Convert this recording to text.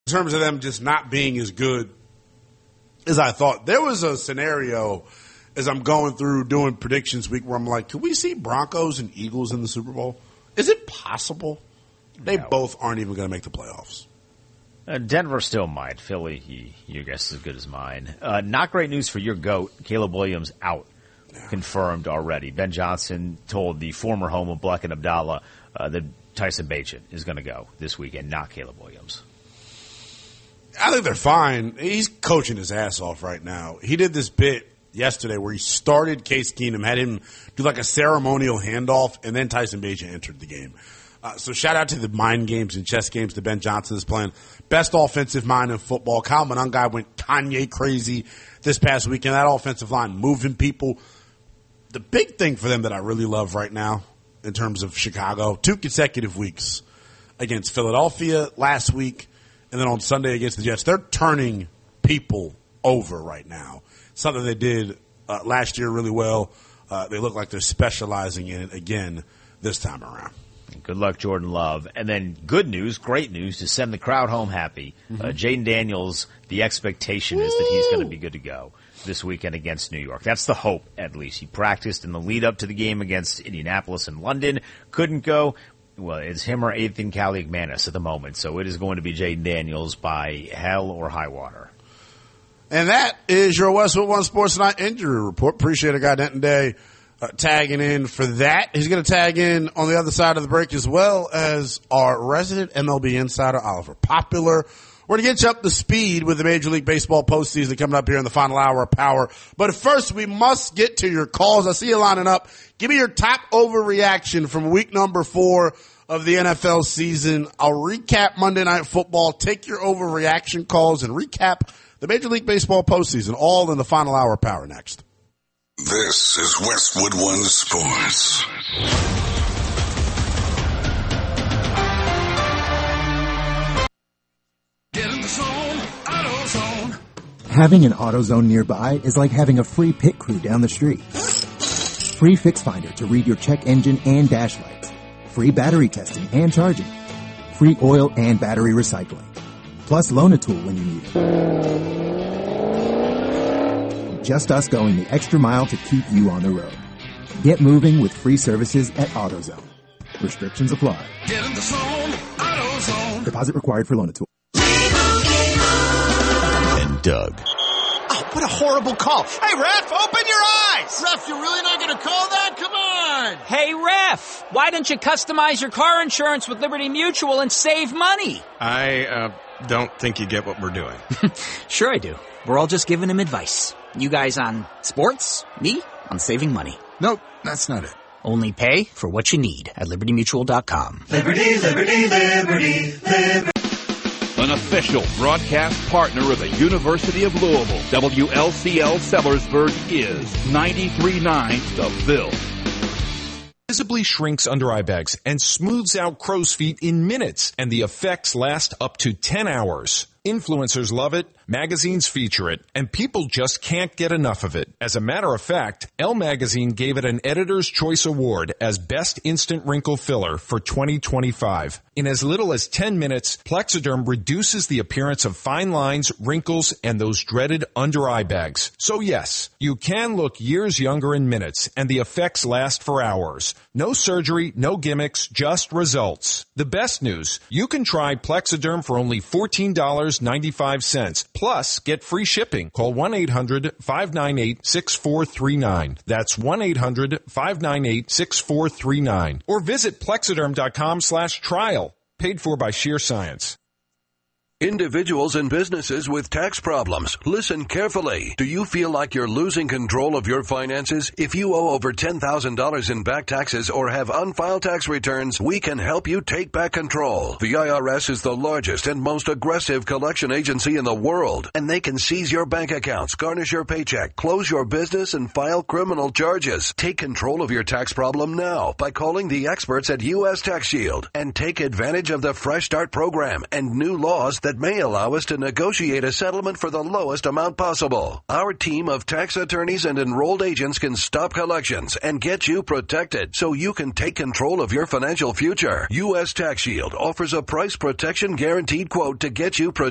in terms of them just not being as good as I thought. There was a scenario as I'm going through doing predictions week where I'm like, could we see Broncos and Eagles in the Super Bowl? Is it possible? They both aren't even going to make the playoffs. Denver still might. Philly, your guess is as good as mine. Not great news for your GOAT. Caleb Williams out. Yeah. Confirmed already. Ben Johnson told the former home of Bleck and Abdallah that Tyson Bagent is going to go this weekend, not Caleb Williams. I think they're fine. He's coaching his ass off right now. He did this bit yesterday where he started Case Keenum, had him do like a ceremonial handoff, and then Tyson Bagent entered the game. So shout out to the mind games and chess games that Ben Johnson is playing. Best offensive mind in football. Kyle Monangai went Kanye crazy this past weekend. That offensive line moving people. The big thing for them that I really love right now in terms of Chicago, 2 consecutive weeks against Philadelphia last week and then on Sunday against the Jets. They're turning people over right now. Something they did last year really well. They look like they're specializing in it again this time around. Good luck, Jordan Love. And then good news, great news, to send the crowd home happy. Jaden Daniels, the expectation is that he's going to be good to go this weekend against New York. That's the hope, at least. He practiced in the lead-up to the game against Indianapolis and London. Couldn't go. Well, it's him or Ethan Kaliakmanis at the moment. So it is going to be Jaden Daniels by hell or high water. And that is your Westwood One Sports Night injury report. Appreciate a guy Denton Day tagging in for that. He's going to tag in on the other side of the break as well as our resident MLB insider, Oliver Popular. We're going to get you up to speed with the Major League Baseball postseason coming up here in the final hour of Power. But first, we must get to your calls. I see you lining up. Give me your top overreaction from week number 4 of the NFL season. I'll recap Monday Night Football, take your overreaction calls, and recap the Major League Baseball postseason, all in the final hour of Power next. This is Westwood One Sports. Get in the zone, AutoZone. Having an AutoZone nearby is like having a free pit crew down the street. Free Fix Finder to read your check engine and dash lights. Free battery testing and charging. Free oil and battery recycling. Plus Loan-A-Tool when you need it. Just us going the extra mile to keep you on the road. Get moving with free services at AutoZone. Restrictions apply. Get in the zone, AutoZone. Deposit required for Loan-A-Tool. And Doug. Oh, what a horrible call. Hey, ref, open your eyes. Ref, you're really not going to call that? Come on. Hey, ref, why don't you customize your car insurance with Liberty Mutual and save money? I don't think you get what we're doing. Sure I do. We're all just giving him advice. You guys on sports, me on saving money. Nope, that's not it. Only pay for what you need at LibertyMutual.com. Liberty, liberty, liberty, liberty. An official broadcast partner of the University of Louisville, WLCL Sellersburg is 93.9 The Ville. Visibly shrinks under eye bags and smooths out crow's feet in minutes, and the effects last up to 10 hours. Influencers love it, magazines feature it, and people just can't get enough of it. As a matter of fact, Elle Magazine gave it an Editor's Choice Award as Best Instant Wrinkle Filler for 2025. In as little as 10 minutes, Plexiderm reduces the appearance of fine lines, wrinkles, and those dreaded under-eye bags. So yes, you can look years younger in minutes, and the effects last for hours. No surgery, no gimmicks, just results. The best news, you can try Plexiderm for only $14.95. Plus, get free shipping. Call 1-800-598-6439. That's 1-800-598-6439. Or visit Plexiderm.com/trial. Paid for by Sheer Science. Individuals and businesses with tax problems, listen carefully. Do you feel like you're losing control of your finances? If you owe over $10,000 in back taxes or have unfiled tax returns, we can help you take back control. The IRS is the largest and most aggressive collection agency in the world, and they can seize your bank accounts, garnish your paycheck, close your business, and file criminal charges. Take control of your tax problem now by calling the experts at U.S. Tax Shield and take advantage of the Fresh Start program and new laws that may allow us to negotiate a settlement for the lowest amount possible. Our team of tax attorneys and enrolled agents can stop collections and get you protected so you can take control of your financial future. U.S. Tax Shield offers a price protection guaranteed quote to get you protected